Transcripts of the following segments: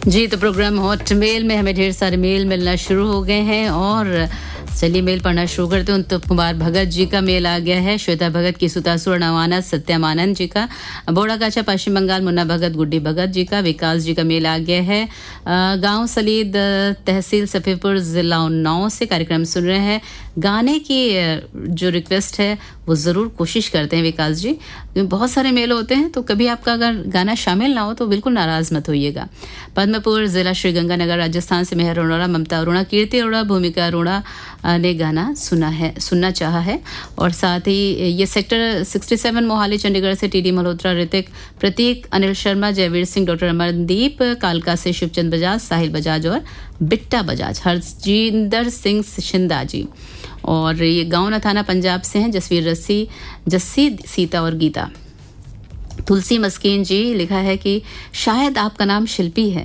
जी, तो programme hot mail में हमें ढेर सारे मेल मिलना शुरू हो गए हैं और चलिए मेल पढ़ना शुरू करते हैं। उत्तम कुमार भगत जी का मेल आ गया है। श्वेता भगत की सुतासुर नवाना सत्यमानंद जी का, बोड़ा काचा पश्चिम बंगाल मुन्ना भगत गुड्डी भगत जी का, विकास जी का मेल आ गया है। गांव सलीद तहसील सफीपुर जिला उन्नाव से कार्यक्रम सुन रहे हैं। गाने की जो रिक्वेस्ट है वो ज़रूर कोशिश करते हैं विकास जी, क्योंकि बहुत सारे मेल होते हैं तो कभी आपका अगर गाना शामिल ना हो तो बिल्कुल नाराज़ मत होइएगा। पद्मपुर जिला श्रीगंगानगर राजस्थान से मेहर अरोड़ा, ममता अरोड़ा, कीर्ति अरोड़ा, भूमिका अरोड़ा ने गाना सुनना चाहा है। और साथ ही ये सेक्टर 67 मोहाली चंडीगढ़ से टीडी मल्होत्रा, ऋतिक, प्रतीक, अनिल शर्मा, जयवीर सिंह, डॉक्टर अमरदीप, कालका से शिवचंद बजाज, साहिल बजाज और बिट्टा बजाज, हरजिंदर सिंह शिंदा जी। और ये गाँव नथाना पंजाब से हैं जसवीर जस्सी, सीता और गीता। तुलसी मस्कीन जी लिखा है कि शायद आपका नाम शिल्पी है।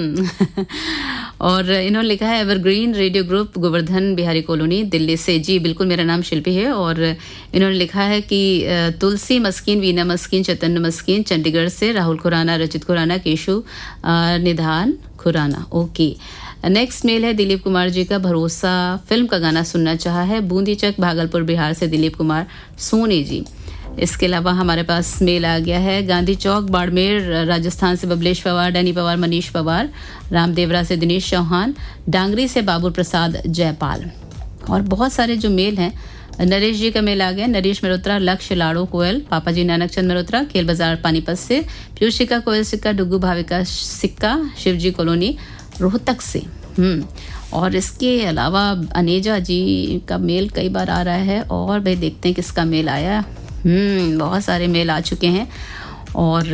और इन्होंने लिखा है evergreen radio group Govardhan Bihari colony Delhi से। जी बिल्कुल मेरा नाम शिल्पी है। और इन्होंने लिखा है कि तुलसी मस्कीन, वीना मस्कीन, चैतन्य मस्कीन चंडीगढ़ से, राहुल खुराना, रचित खुराना, केशु निधान खुराना। ओके, नेक्स्ट मेल है दिलीप कुमार जी का, भरोसा फिल्म का गाना सुनना चाहा है। बूंदी चक भागलपुर बिहार से दिलीप कुमार सोनी जी। इसके अलावा हमारे पास मेल आ गया है गांधी चौक बाड़मेर राजस्थान से बबलेश पवार, डैनी पवार, मनीष पवार, रामदेवरा से दिनेश चौहान, डांगरी से बाबू प्रसाद जयपाल। और बहुत सारे जो मेल हैं, नरेश जी का मेल आ गया, नरेश मेहरोत्रा, लक्ष्य लाड़ो कोयल, पापा जी नानक चंद मेहरोत्रा, खेल बाजार पानीपत से, पीयूष सिक्का, कोयल सिक्का, डुगू भाविका सिक्का, शिवजी कॉलोनी रोहतक से। और इसके अलावा अनेजा जी का मेल कई बार आ रहा है और भाई देखते हैं किसका मेल आया। बहुत सारे मेल आ चुके हैं। और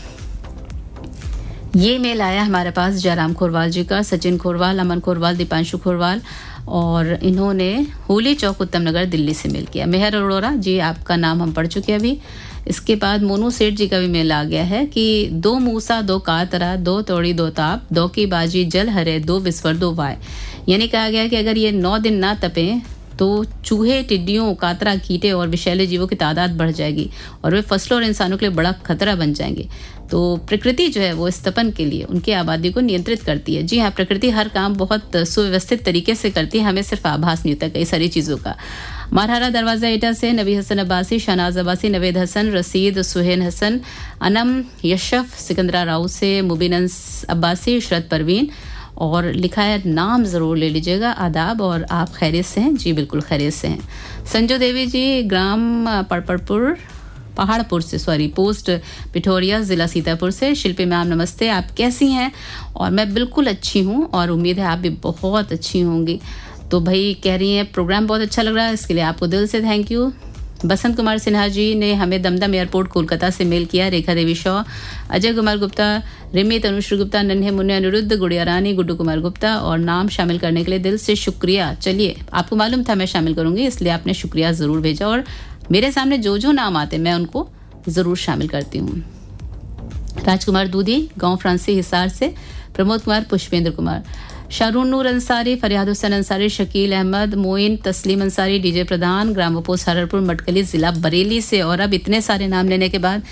ये मेल आया हमारे पास जयराम खोरवाल जी का, सचिन खोरवाल, अमन खोरवाल, दीपांशु खोरवाल, और इन्होंने होली चौक उत्तम नगर दिल्ली से मेल किया। मेहर अरोड़ा जी, आपका नाम हम पढ़ चुके हैं अभी। इसके बाद मोनू सेठ जी का भी मेल आ गया है कि दो मूसा दो कातरा, दो तोड़ी दो ताप, दो की बाजी जल हरे, दो विस्वर दो वाय। यानी कहा गया कि अगर ये 9 दिन ना तपें तो चूहे, टिड्डियों, कातरा, कीटे और विषैले जीवों की तादाद बढ़ जाएगी और वे फसलों और इंसानों के लिए बड़ा खतरा बन जाएंगे। तो प्रकृति जो है वो इस तपन के लिए उनकी आबादी को नियंत्रित करती है। जी हाँ, प्रकृति हर काम बहुत सुव्यवस्थित तरीके से करती है, हमें सिर्फ आभास नहीं होता कई सारी चीज़ों का। मारहारा दरवाजा एटा से नबी हसन अब्बासी, शहनाज अब्बासी, नवेद हसन, रसीद, सुहेन हसन, अनम यशफ, सिकंदरा राव से, मुबीन अब्बासी, शरद परवीन। और लिखा है नाम ज़रूर ले लीजिएगा, आदाब, और आप खैरियत से हैं? जी बिल्कुल खैरियत से हैं। संजू देवी जी ग्राम पहाड़पुर से, पोस्ट पिठोरिया, ज़िला सीतापुर से। शिल्पी मैम नमस्ते, आप कैसी हैं? और मैं बिल्कुल अच्छी हूँ और उम्मीद है आप भी बहुत अच्छी होंगी। तो भाई कह रही हैं प्रोग्राम बहुत अच्छा लग रहा है, इसके लिए आपको दिल से थैंक यू। बसंत कुमार सिन्हा जी ने हमें दमदम एयरपोर्ट कोलकाता से मेल किया। रेखा देवी शॉ, अजय कुमार गुप्ता, रिमी तनुश्री गुप्ता, नन्हे मुन्ने अनिरुद्ध, गुड़िया रानी, गुड्डू कुमार गुप्ता, और नाम शामिल करने के लिए दिल से शुक्रिया। चलिए, आपको मालूम था मैं शामिल करूंगी, इसलिए आपने शुक्रिया ज़रूर भेजा और मेरे सामने जो नाम आते मैं उनको ज़रूर शामिल करती हूँ। राजकुमार दूधी, गाँव फ्रांसी हिसार से, प्रमोद कुमार, पुष्पेंद्र कुमार, शारून नूर अंसारी, फरियाद हुसैन अंसारी, शकील अहमद, मोइन, तस्लीम अंसारी, डीजे प्रधान, ग्राम पोस्ट हररपुर मटकली, जिला बरेली से। और अब इतने सारे नाम लेने के बाद